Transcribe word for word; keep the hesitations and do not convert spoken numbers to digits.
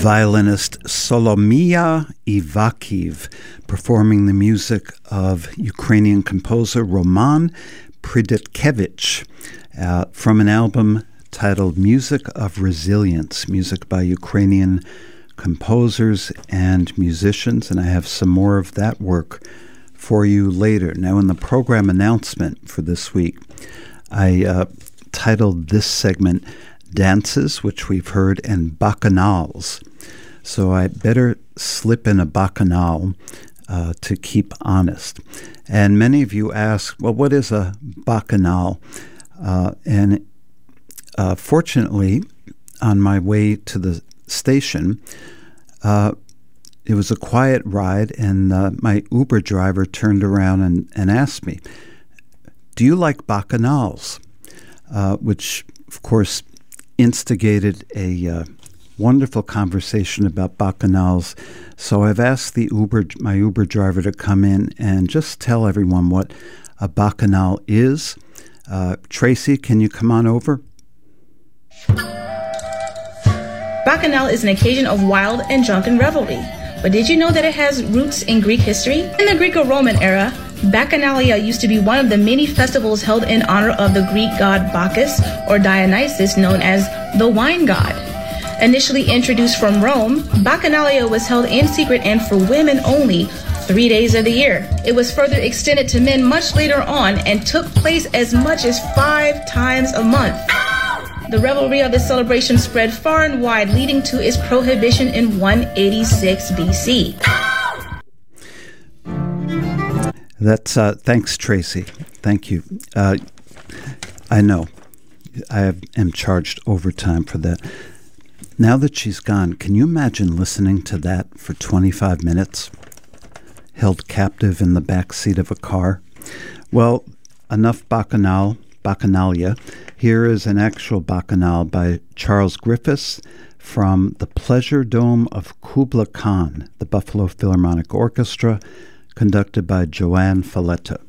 violinist Solomia Ivakiv, performing the music of Ukrainian composer Roman Pridetkevich uh, from an album titled Music of Resilience, music by Ukrainian composers and musicians, and I have some more of that work for you later. Now, in the program announcement for this week, I uh, titled this segment Dances, which we've heard, and Bacchanals. So I better slip in a bacchanal uh, to keep honest. And many of you ask, well, what is a bacchanal? Uh, and uh, fortunately, on my way to the station, uh, it was a quiet ride, and uh, my Uber driver turned around and, and asked me, do you like bacchanals? Uh, which, of course, instigated a uh, wonderful conversation about bacchanals. So I've asked the Uber, my Uber driver to come in and just tell everyone what a bacchanal is. Uh, Tracy, can you come on over? Bacchanal is an occasion of wild and drunken revelry. But did you know that it has roots in Greek history? In the Greco-Roman era, Bacchanalia used to be one of the many festivals held in honor of the Greek god Bacchus, or Dionysus, known as the wine god. Initially introduced from Rome, Bacchanalia was held in secret and for women only, three days of the year. It was further extended to men much later on and took place as much as five times a month. The revelry of this celebration spread far and wide, leading to its prohibition in one eighty-six B C. That's uh, thanks, Tracy. Thank you. Uh, I know I have, am charged overtime for that. Now that she's gone, can you imagine listening to that for twenty-five minutes, held captive in the back seat of a car? Well, enough bacchanal, bacchanalia. Here is an actual bacchanal by Charles Griffiths from the Pleasure Dome of Kubla Khan, the Buffalo Philharmonic Orchestra, conducted by Joanne Falletta.